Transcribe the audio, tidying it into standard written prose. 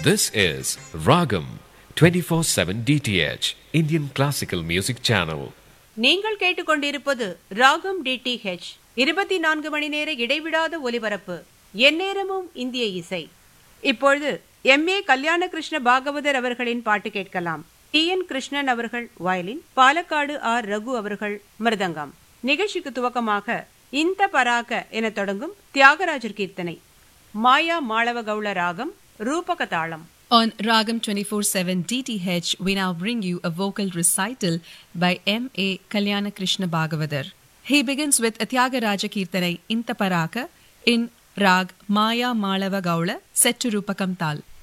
This is Ragam 24/7 DTH Indian Classical Music Channel. நீங்கள் கேட்டுக்கொண்டிருப்பது ராகம் டிடிஹெச் 24 மணி நேர இடைவிடாத ஒலிபரப்பு. எந்நேரமும் இந்திய இசை. இப்பொழுது M.A. கல்யாணகிருஷ்ண பாகவதர் அவர்களின் பாட்டு கேட்கலாம். T.N. கிருஷ்ணன் அவர்கள் வயலின், பாலக்காடு ஆர் ரகு அவர்கள் மிருதங்கம். நிகழ்ச்சிக்கு துவக்கமாக இந்த பராக என தொடங்கும் தியாகராஜர் கீர்த்தனை. மாயா மாளவ கவுள ராகம், ரூபக தாளம். On Ragam 24/7 DTH, we now bring you a vocal recital by M.A. Kalyanakrishna Bhagavathar. He begins with a Tyagaraja Kirtanai Inta Paraka in Rag Maya Malava Gaula set to Rupakam Tal.